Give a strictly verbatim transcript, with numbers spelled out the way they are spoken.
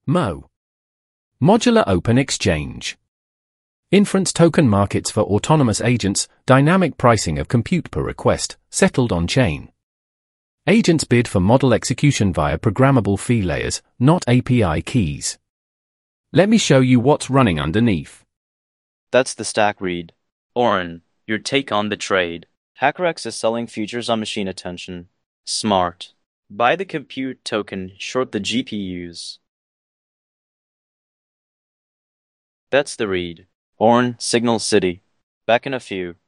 M O. Modular Open Exchange. Inference token markets for autonomous agents, dynamic pricing of compute per request, settled on-chain. Agents bid for model execution via programmable fee layers, not A P I keys. Let me show you what's running underneath. That's the stack read. Oren, your take on the trade. HackerX is selling futures on machine attention. Smart. Buy the compute token, short the G P Us. That's the read. Oren, Signal City. Back in a few.